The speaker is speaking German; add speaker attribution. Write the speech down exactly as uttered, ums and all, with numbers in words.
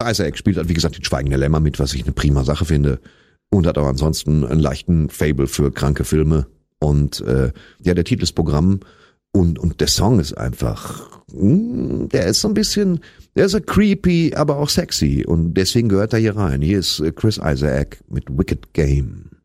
Speaker 1: Isaac spielt halt, wie gesagt, die Schweigende Lämmer mit, was ich eine prima Sache finde. Und hat auch ansonsten einen leichten Fable für kranke Filme. Und äh, ja, der Titel ist Programm. Und, und der Song ist einfach, der ist so ein bisschen, der ist so creepy, aber auch sexy. Und deswegen gehört er hier rein. Hier ist Chris Isaak mit Wicked Game.